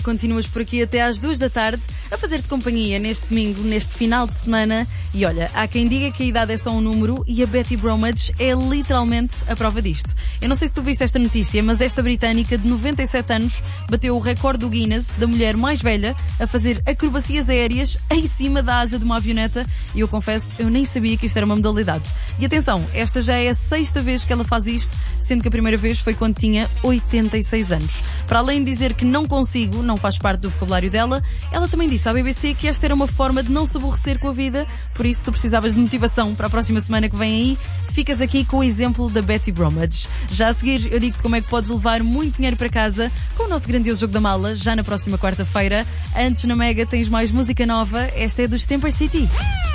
Continuas por aqui até às 2 da tarde a fazer-te companhia neste domingo, neste final de semana. E olha, há quem diga que a idade é só um número e a Betty Bromwich é literalmente a prova disto. Eu não sei se tu viste esta notícia, mas esta britânica de 97 anos bateu o recorde do Guinness da mulher mais velha a fazer acrobacias aéreas em cima da asa de uma avioneta. E eu confesso, eu nem sabia que isto era uma modalidade. E atenção, esta já é a 6ª vez que ela faz isto, sendo que a primeira vez foi quando tinha 86 anos. Para além de dizer que não consigo, não faz parte do vocabulário dela, ela também disse à BBC que esta era uma forma de não se aborrecer com a vida, por isso tu precisavas de motivação para a próxima semana que vem aí, ficas aqui com o exemplo da Betty Bromwich. Já a seguir eu digo-te como é que podes levar muito dinheiro para casa com o nosso grandioso jogo da mala, já na próxima quarta-feira. Antes na Mega tens mais música nova, esta é dos Temper City.